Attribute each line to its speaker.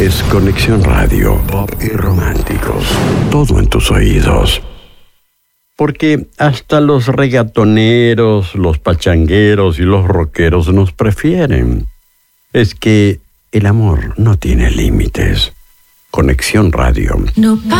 Speaker 1: es Conexión Radio, pop y románticos. Todo en tus oídos. Porque hasta los reggaetoneros, los pachangueros y los rockeros nos prefieren. Es que el amor no tiene límites. Conexión Radio.
Speaker 2: No